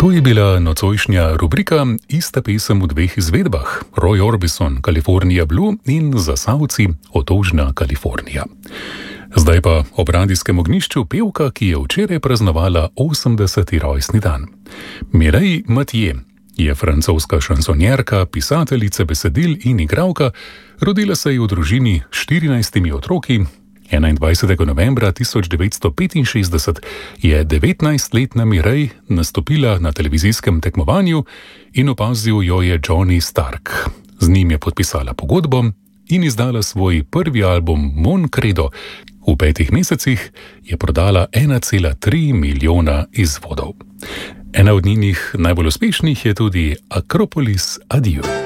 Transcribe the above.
To je bila nocojšnja rubrika Ista pesem v dveh izvedbah. Roy Orbison, California Blue in Zasavci, Otožna Kalifornija. Zdaj pa ob radijskem ognjišču pevka, ki je včeraj praznovala 80. rojstni dan. Mireille Mathieu je francoska šansonjerka, pisateljica besedil in igralka, rodila se je v družini s 14 otroki. 21. novembra 1965 je 19-letna Mireille nastopila na televizijskem tekmovanju in opazil jo je Johnny Stark. Z njim je podpisala pogodbo in izdala svoj prvi album Mon Credo. V 5 mesecih je prodala 1,3 milijona izvodov. Ena od njenih najbolj uspešnih je tudi Akropolis Adieu.